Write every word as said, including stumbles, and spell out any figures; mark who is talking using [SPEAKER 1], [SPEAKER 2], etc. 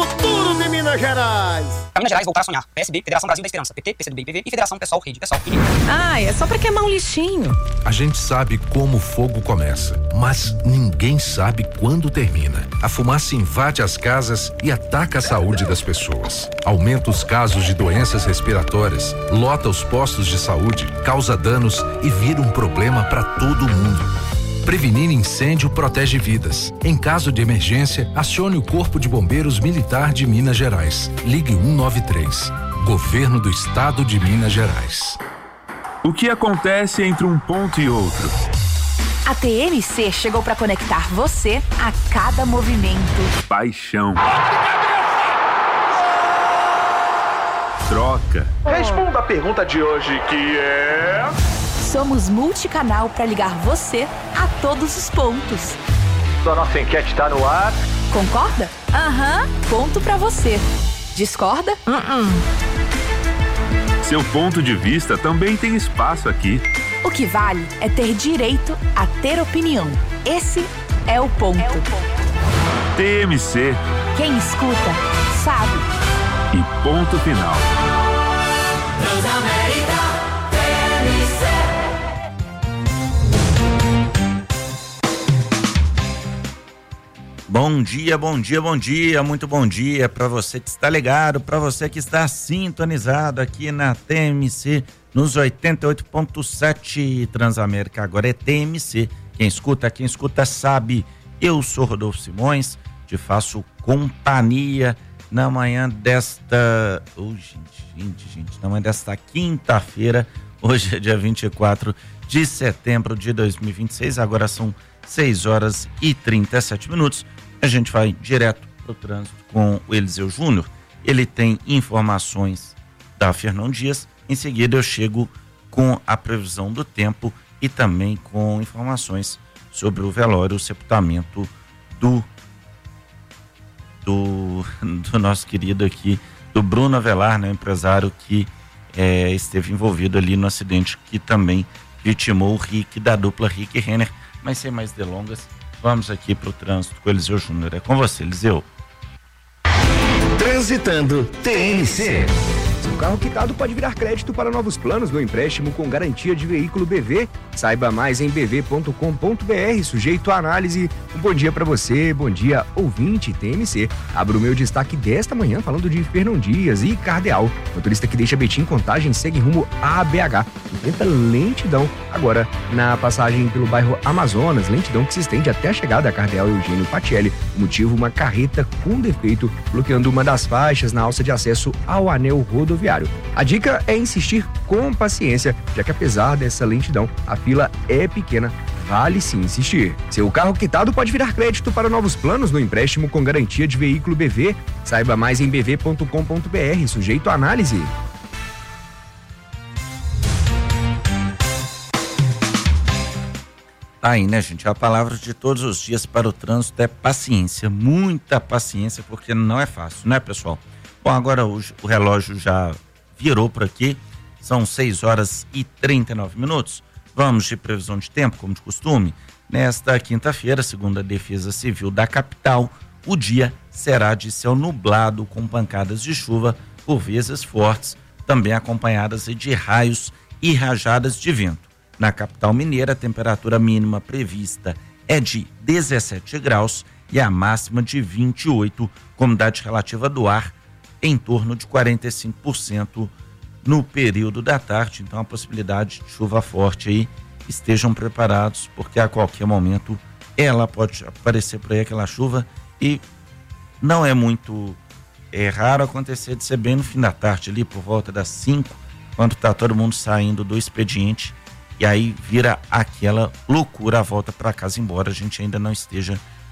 [SPEAKER 1] futuro de Minas Gerais.
[SPEAKER 2] Pra Minas Gerais voltar a sonhar. P S B, Federação Brasil da Esperança. P T, P C do B e P V e Federação Pessoal Rede Pessoal.
[SPEAKER 3] Ah, é só pra queimar um lixinho.
[SPEAKER 4] A gente sabe como o fogo começa, mas ninguém sabe quando termina. A fumaça invade as casas e ataca a saúde das pessoas. Aumenta os casos de doenças respiratórias, lota os postos de saúde, causa danos e vira um problema para todo mundo. Prevenir incêndio protege vidas. Em caso de emergência, acione o Corpo de Bombeiros Militar de Minas Gerais. Ligue um nove três. Governo do Estado de Minas Gerais.
[SPEAKER 5] O que acontece entre um ponto e outro?
[SPEAKER 6] A T M C chegou para conectar você a cada movimento.
[SPEAKER 5] Paixão. Troca.
[SPEAKER 7] Responda a pergunta de hoje, que é...
[SPEAKER 6] Somos multicanal para ligar você a todos os pontos.
[SPEAKER 7] A nossa enquete está no ar.
[SPEAKER 6] Concorda? Aham, uhum. Ponto para você. Discorda? Uh-uh.
[SPEAKER 5] Seu ponto de vista também tem espaço aqui.
[SPEAKER 6] O que vale é ter direito a ter opinião. Esse é o ponto. É o ponto.
[SPEAKER 5] T M C.
[SPEAKER 6] Quem escuta, sabe.
[SPEAKER 5] E ponto final.
[SPEAKER 8] Transamérica, T M C.
[SPEAKER 9] Bom dia, bom dia, bom dia, muito bom dia para você que está ligado, para você que está sintonizado aqui na T M C nos oitenta e oito ponto sete Transamérica. Agora é T M C. Quem escuta, quem escuta sabe. Eu sou Rodolfo Simões, te faço companhia na manhã desta, oh, gente, gente, gente, na manhã desta quinta-feira. Hoje é dia vinte e quatro de setembro de dois mil e vinte e seis. Agora são seis horas e trinta e sete minutos. A gente vai direto para o trânsito com o Eliseu Júnior. Ele tem informações da Fernão Dias. Em seguida eu chego com a previsão do tempo e também com informações sobre o velório, o sepultamento do, do, do nosso querido aqui, do Bruno Avelar, né, empresário que é, esteve envolvido ali no acidente que também vitimou o Rick, da dupla Rick e Renner. Mas sem mais delongas, vamos aqui para o trânsito com o Eliseu Júnior. É com você, Eliseu.
[SPEAKER 10] Transitando T M C.
[SPEAKER 11] Seu carro quitado pode virar crédito para novos planos no empréstimo com garantia de veículo B V. Saiba mais em b v ponto com ponto b r, sujeito à análise. Um bom dia para você, bom dia ouvinte T M C. Abro o meu destaque desta manhã falando de Fernão Dias e Cardeal. Motorista que deixa Betim Contagem segue rumo a B H. Enfrenta lentidão agora na passagem pelo bairro Amazonas, lentidão que se estende até a chegada a Cardeal Eugênio Patielli. O motivo, uma carreta com defeito bloqueando uma das faixas na alça de acesso ao anel rodoviário. A dica é insistir com paciência, já que apesar dessa lentidão, a fila é pequena, vale sim insistir. Seu carro quitado pode virar crédito para novos planos no empréstimo com garantia de veículo B V. Saiba mais em b v ponto com ponto b r, sujeito à análise.
[SPEAKER 9] Tá aí, né, gente? A palavra de todos os dias para o trânsito é paciência, muita paciência, porque não é fácil, né, pessoal? Bom, agora o, o relógio já virou por aqui, são seis horas e trinta e nove minutos. Vamos de previsão de tempo, como de costume. Nesta quinta-feira, segundo a Defesa Civil da capital, o dia será de céu nublado com pancadas de chuva, por vezes fortes, também acompanhadas de raios e rajadas de vento. Na capital mineira, a temperatura mínima prevista é de dezessete graus e a máxima de vinte e oito, com umidade relativa do ar em torno de quarenta e cinco por cento no período da tarde. Então a possibilidade de chuva forte aí, estejam preparados, porque a qualquer momento ela pode aparecer por aí, aquela chuva, e não é muito é raro acontecer de ser bem no fim da tarde ali, por volta das cinco, quando está todo mundo saindo do expediente, e aí vira aquela loucura a volta para casa, embora a gente ainda não esteja